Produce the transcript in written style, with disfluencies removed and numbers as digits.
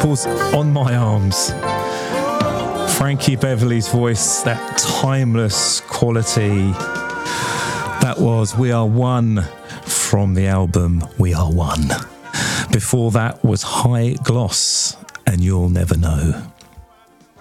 course, On My Arms. Frankie Beverly's voice, that timeless quality. That was We Are One from the album We Are One. Before that was High Gloss and You'll Never Know.